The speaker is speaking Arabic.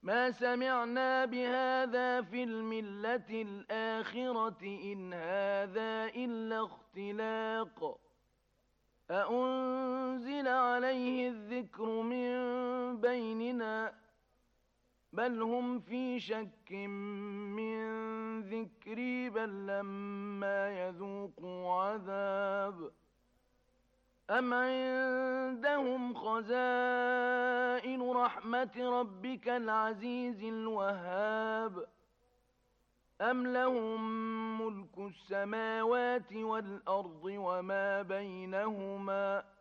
ما سمعنا بهذا في الملة الآخرة إن هذا إلا اختلاق أأنزل عليه الذكر من بيننا بل هم في شك من ذكري بل لما يذوقوا عذاب أم عندهم خزائن رحمة ربك العزيز الوهاب أم لهم ملك السماوات والأرض وما بينهما